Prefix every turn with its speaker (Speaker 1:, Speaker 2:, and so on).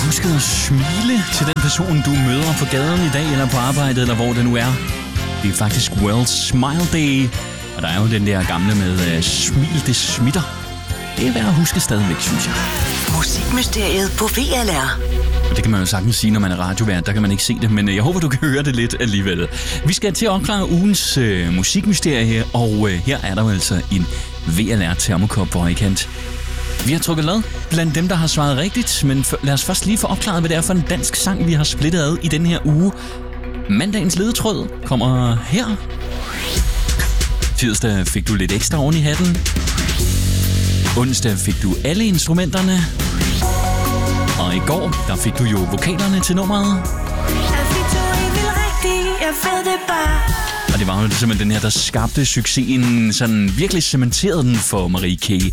Speaker 1: husket at smile til den person, du møder på gaden i dag, eller på arbejdet, eller hvor det nu er. Det er faktisk World Smile Day, og der er jo den der gamle med smil, det smitter. Det er værd at huske stadigvæk, synes jeg.
Speaker 2: Musikmysteriet på VLR.
Speaker 1: Og det kan man jo sagtens sige, når man er radiovært. Der kan man ikke se det, men jeg håber, du kan høre det lidt alligevel. Vi skal til at opklare ugens musikmysterie her, og her er der jo altså en VLR termokop på højkant. Vi har trukket lod blandt dem, der har svaret rigtigt, men lad os først lige få opklaret, hvad det er for en dansk sang, vi har splittet ad i den her uge. Mandagens ledetråd kommer her. Tirsdag fik du lidt ekstra oven i hatten. Onsdag fik du alle instrumenterne. Og i går, der fik du jo vokalerne til nummeret. Og det var jo simpelthen den her, der skabte succesen, sådan virkelig cementerede den for Marie K.